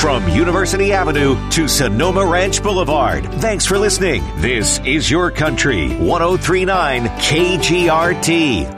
From University Avenue to Sonoma Ranch Boulevard. Thanks for listening. This is Your Country 1039 KGRT.